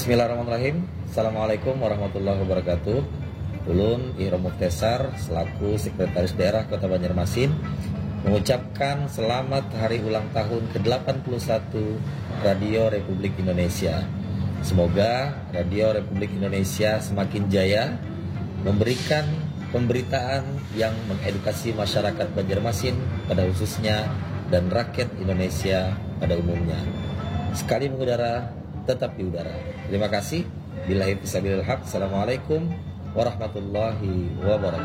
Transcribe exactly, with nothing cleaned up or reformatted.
Bismillahirrahmanirrahim. Assalamualaikum warahmatullahi wabarakatuh. Ulun Ihram Mukhtasar selaku Sekretaris Daerah Kota Banjarmasin mengucapkan selamat hari ulang tahun ke delapan puluh satu Radio Republik Indonesia. Semoga Radio Republik Indonesia semakin jaya memberikan pemberitaan yang mengedukasi masyarakat Banjarmasin pada khususnya dan rakyat Indonesia pada umumnya. Sekali mengudara, tetap di udara. Terima kasih. Billahi fisabilil haq. Assalamualaikum warahmatullahi wabarakatuh.